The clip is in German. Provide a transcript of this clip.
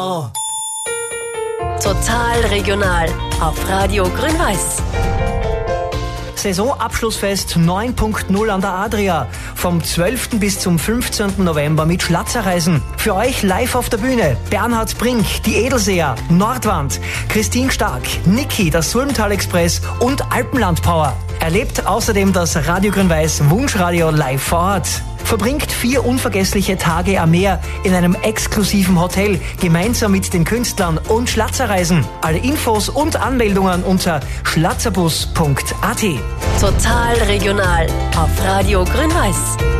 Total regional auf Radio Grün-Weiß. Saisonabschlussfest 9.0 an der Adria. Vom 12. bis zum 15. November mit Schlatzerreisen. Für euch live auf der Bühne. Bernhard Brink, die Edelseher, Nordwand, Christine Stark, Niki, das Sulmtal Express und Alpenland Power. Erlebt außerdem das Radio Grün-Weiß Wunschradio live vor Ort. Verbringt 4 unvergessliche Tage am Meer in einem exklusiven Hotel, gemeinsam mit den Künstlern und Schlatzerreisen. Alle Infos und Anmeldungen unter schlazzerbus.at. Total regional auf Radio Grün-Weiß.